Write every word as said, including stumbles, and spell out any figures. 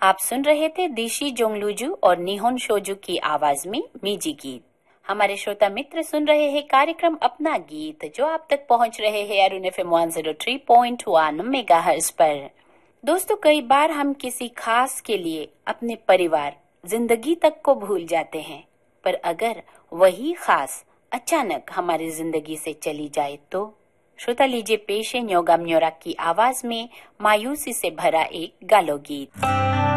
आप सुन रहे थे दिशी जोंगलूजू और निहोन शोजू की आवाज में मीजी गीत। हमारे श्रोता मित्र सुन रहे हैं कार्यक्रम अपना गीत, जो आप तक पहुंच रहे हैं Arun F M one zero three point one megahertz पर। दोस्तों, कई बार हम किसी खास के लिए अपने परिवार, जिंदगी तक को भूल जाते हैं, पर अगर वही खास अचानक हमारी जिंदगी से चली जाए तो। श्रोता लीजिए पेश है न्योगा म्योरा की आवाज में मायूसी से भरा एक गालो गीत।